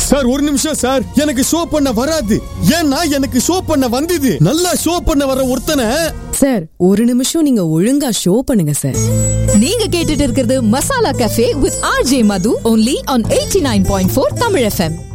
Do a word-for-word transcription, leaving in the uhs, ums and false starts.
Sir ஒரு நிமிஷம் sir, எனக்கு ஷோ பண்ண வராது. ஏன்னா எனக்கு ஷோ பண்ண வந்தது. நல்லா ஷோ பண்ண வர ஒருத்தனை. சார் ஒரு நிமிஷம் நீங்க ஒழுங்கா ஷோ பண்ணுங்க சார். நீங்க கேட்டுட்டு இருக்கிறது masala cafe with RJ Madhu only on eighty-nine point four Tamil FM.